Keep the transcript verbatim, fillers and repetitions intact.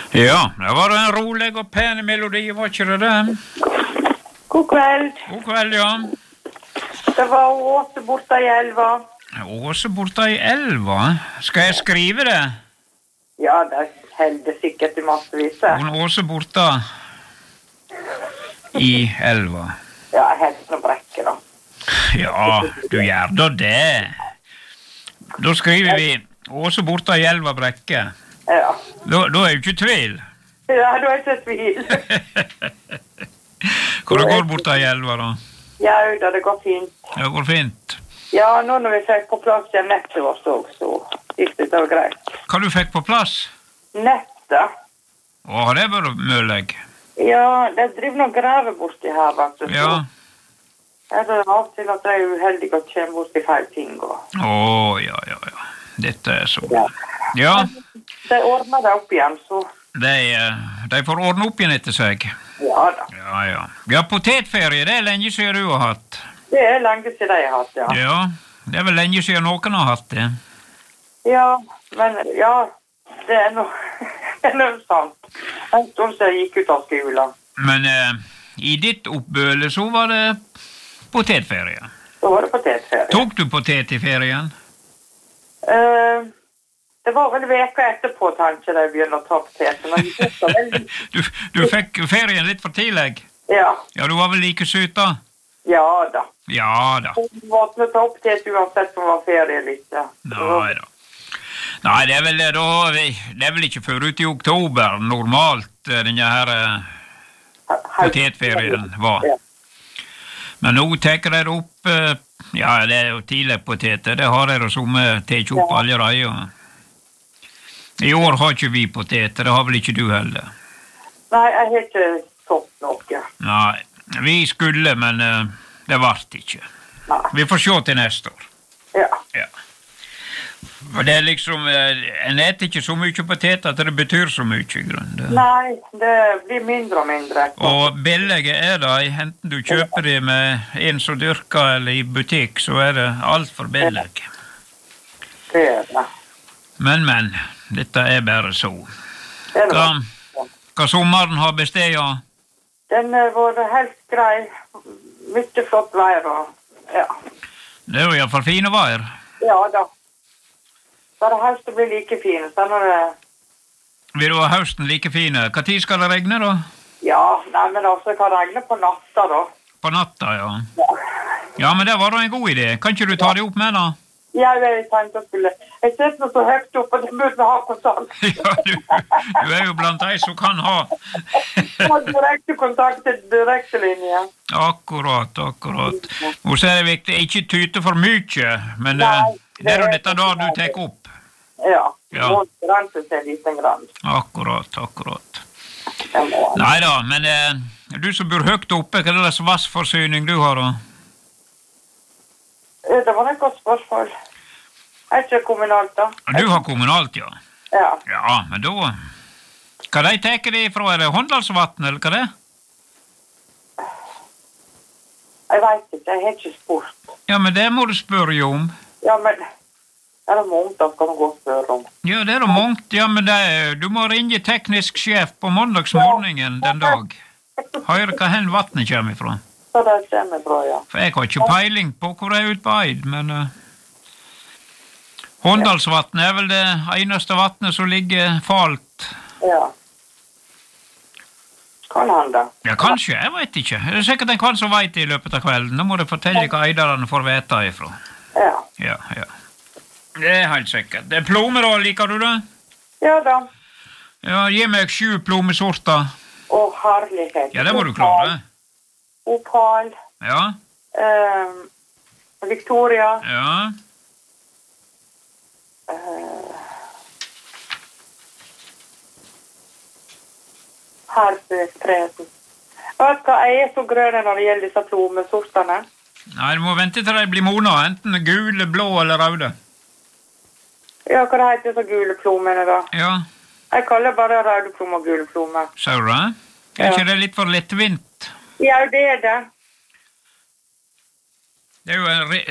Ja, det var en rolig og pen melodi, var ikke det det? God kveld. God kveld, ja. Det var Åse borte i elva. Åse borte i elva? Skal jeg skrive det? Ja, det helder sikkert i massevis. Hun Åse borte i elva. Ja, helst noen brekker da. Ja, du gjør da det. Da skriver vi Åse borte i elva brekke. Ja. Da, da er jo ikke tvil. Ja, du har ikke tvil. Hvor det går borte i elva da? Ja, da det går fint. Det går fint. Ja, nå når vi fikk på plass igjen nettet vårt også, så gikk det da greit. Hva du fikk på plass? Nettet? Å, har det vært mølleg? Ja, det driver noe grave borti her, vet du. Ja. Er det av til at jeg er uheldig og kommer borti feil ting og... Å, ja, ja, ja. Dette er så... Ja. Ja. De ordner det opp igjen, så... De, de får ordne opp igjen etter seg. Ja da. Ja, ja. Ja, potetferie, det er lenge siden du har hatt. Det er lenge siden jeg har hatt, ja. Ja, det er vel lenge siden noen har hatt det. Ja, men ja, det er noe, det er noe sant. En stund siden jeg gikk ut av skolen. Men eh, i ditt oppbøle så var det potetferie. Så var det potetferie. Tok du potet i ferien? Uh, det var vel veka etterpå, kanskje, da jeg begynte å ta poteten. du, du fikk ferien litt for tidlig? Ja. Ja, du var vel like søt da? Ja da. Ja da. Du måtte ta potet uansett om det var ferie litt, ja. Nei da. Nei, det er vel, da, det er vel ikke før ut i oktober normalt denne her potetferien var. Ja. Men nå tenker jeg opp, ja, det er jo tidlig poteter, det har jeg som tek opp allerede. I år har ikke vi poteter, det har vel ikke du heller? Nei, jeg har ikke fått noe. Nei, vi skulle, men uh, det vart ikke. Nei. Vi får se til neste år. Ja. Ja. For det er liksom, en eter ikke så mye potet at det betyr så mye i grunnen. Nei, det blir mindre og mindre. Og billige er det, enten du kjøper det med en som dyrker eller i butikk, så er det alt for billig. Det er det. Men, men, dette er bare så. Det er det. Hva, hva sommeren har besteget? Den har vært helt grei. Mye flott vær og, ja. Det er jo i hvert fall fine vær. Ja da. Så er det høsten blir like fine, så når det... Vil du ha høsten like fine? Hva tid skal det regne da? Ja, nei, men også kan regne på natta da. På natta, ja. Ja. Ja, men det var da en god idé. Kan ikke du ta det opp med da? Ja, jeg tenkte å skulle... Jeg sitter noe så høyt opp, og det burde ha kontakt. Ja, du, du er jo blant de som kan ha. Ha direkte kontakt til direkte linje. Akkurat, akkurat. Og så er det viktig, ikke tyte for mye, men Nei, det, det er jo dette da du tek opp. Ja, Ja. må grense seg liten grann. Akkurat, akkurat. Det må han. Neida, men eh, du som bor høyt oppe, hva er det slags vassforsyning du har da? Eh, Det var et godt spørsmål. Er ikke kommunalt da? Du har kommunalt, ja. Ja. Ja, men da... Hva de teker det ifra? Er det Håndalsvatn, eller hva det er? Jeg vet ikke, jeg har ikke spurt. Ja, men det må du spørre jo om. Ja, men... Er det måned da skal man gå og spørre om? Ja, det er det mångt. Ja, men det er, du må ringe teknisk sjef på måndagsmorgenen den dag. Høre hva hen vattnet kommer ifra. Så det stemmer bra, ja. For jeg har ikke peiling på hvor jeg er ute på Eid, men... Uh, Håndalsvatnet er vel det eneste vattnet som ligger falt. Ja. Kan han da? Ja, kanskje, jeg vet ikke. Det er sikkert en kvann som vet det i løpet av kvelden. Nå må du fortelle hva eiderne får vite ifra. Ja. Ja, ja. Det er helt sikkert. Det er plomer da, liker du det? Ja da. Ja, gi meg sju plomesorter. Å, herlighet. Ja, det må du klare. Opal. Ja, Um, Victoria. ja. Uh, Herføspresen. Vet du hva, jeg er så grønne når det gjelder disse plomesortene. Nei, du må vente til de blir mona, enten gule, blå eller røde. Ja, hva det heter så gule plomene da? Ja, Jeg kaller bare røde plomer og gule plomer. ser du det? Er Ja. ikke det litt for lettvint? Ja, det er det. Det er jo en re